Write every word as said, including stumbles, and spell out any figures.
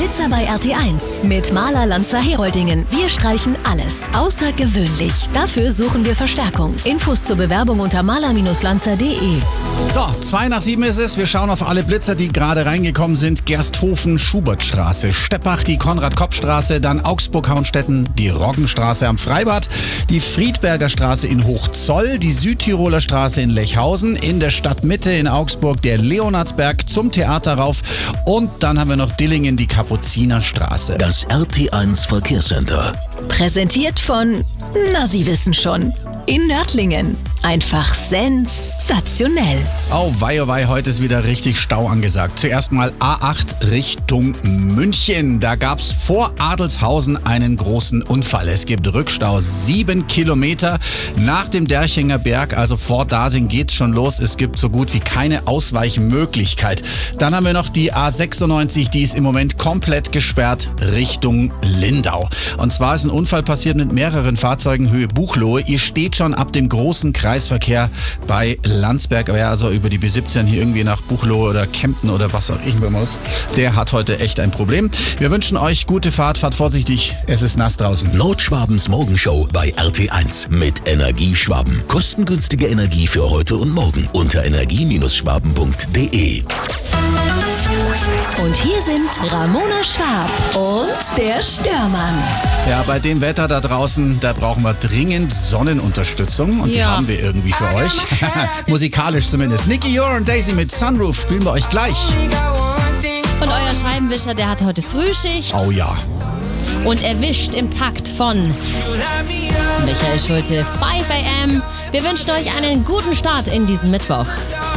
Blitzer bei R T eins mit Maler Lanza Heroldingen. Wir streichen alles außergewöhnlich. Dafür suchen wir Verstärkung. Infos zur Bewerbung unter maler lanza punkt de. So, zwei nach sieben ist es. Wir schauen auf alle Blitzer, die gerade reingekommen sind. Gersthofen, Schubertstraße, Steppach, die Konrad-Kopp-Straße, dann Augsburg-Hauenstetten, die Roggenstraße am Freibad, die Friedberger Straße in Hochzoll, die Südtiroler Straße in Lechhausen, in der Stadtmitte in Augsburg der Leonardsberg zum Theater rauf und dann haben wir noch Dillingen, die Kapuzinerstraße. Das R T eins Verkehrscenter. Präsentiert von, na Sie wissen schon, in Nördlingen. Einfach sensationell. Oh wei, oh wei, heute ist wieder richtig Stau angesagt. Zuerst mal A acht Richtung München. Da gab's vor Adelshausen einen großen Unfall. Es gibt Rückstau, sieben Kilometer nach dem Derchinger Berg, also vor Dasing geht's schon los. Es gibt so gut wie keine Ausweichmöglichkeit. Dann haben wir noch die A sechsundneunzig, die ist im Moment komplett gesperrt Richtung Lindau. Und zwar ist ein Unfall passiert mit mehreren Fahrzeugen Höhe Buchloe. Ihr steht schon ab dem großen Kreisverkehr bei Landsberg, wer also über die B siebzehn hier irgendwie nach Buchloe oder Kempten oder was auch immer muss, der hat heute echt ein Problem. Wir wünschen euch gute Fahrt, fahrt vorsichtig, es ist nass draußen. Nordschwabens Morgenshow bei R T eins mit Energieschwaben. Kostengünstige Energie für heute und morgen unter energie schwaben punkt de. Und hier sind Ramona Schwab und der Störmann. Ja, bei dem Wetter da draußen, da brauchen wir dringend Sonnenunterstützung und die Ja. haben wir irgendwie für euch. Musikalisch zumindest. Nicky Ure und Daisy mit Sunroof spielen wir euch gleich. Und euer Scheibenwischer, der hat heute Frühschicht Oh ja. und erwischt im Takt von Michael Schulte, fünf a m. Wir wünschen euch einen guten Start in diesen Mittwoch.